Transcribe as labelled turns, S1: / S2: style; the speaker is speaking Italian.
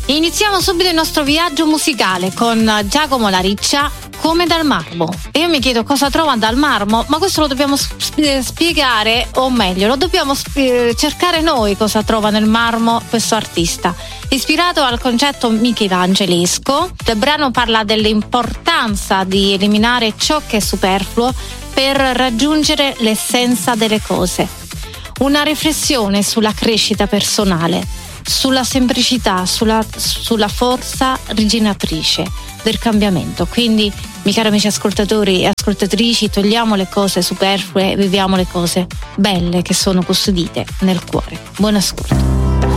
S1: Iniziamo subito il nostro viaggio musicale con Giacomo La Riccia, Come dal marmo. E io mi chiedo cosa trova dal marmo, ma questo lo dobbiamo spiegare, o meglio, lo dobbiamo cercare noi cosa trova nel marmo questo artista. Ispirato al concetto michelangelesco, il brano parla dell'importanza di eliminare ciò che è superfluo per raggiungere l'essenza delle cose. Una riflessione sulla crescita personale, sulla semplicità, sulla forza rigeneratrice del cambiamento. Quindi, miei cari amici ascoltatori e ascoltatrici, togliamo le cose superflue e viviamo le cose belle che sono custodite nel cuore. Buon ascolto.